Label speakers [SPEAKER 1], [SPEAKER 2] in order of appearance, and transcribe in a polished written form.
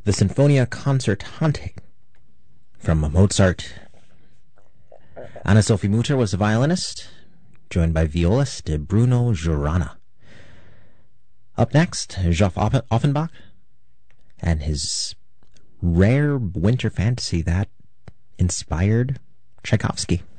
[SPEAKER 1] the Sinfonia Concertante from Mozart. Anna-Sophie Mutter was the violinist, joined by violist Bruno Giurana. Up next, Joseph Offenbach and his rare winter fantasy that inspired Tchaikovsky.